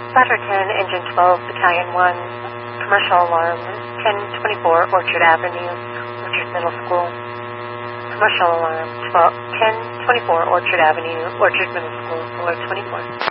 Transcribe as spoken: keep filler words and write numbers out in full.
Ladder ten, Engine twelve, Battalion one, Commercial Alarm, ten twenty-four Orchard Avenue, Orchard Middle School. Commercial Alarm, ten twenty-four Orchard Avenue, Orchard Middle School, floor twenty-four.